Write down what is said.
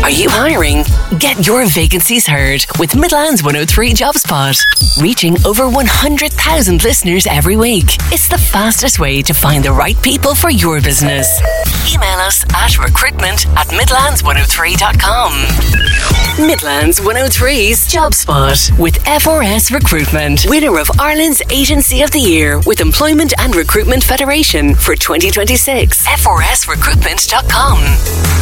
Are you hiring? Get your vacancies heard with Midlands 103 JobSpot. Reaching over 100,000 listeners every week. It's the fastest way to find the right people for your business. Email us at recruitment@midlands103.com. Midlands 103's JobSpot with FRS Recruitment. Winner of Ireland's Agency of the Year with Employment and Recruitment Federation for 2026. FRSrecruitment.com.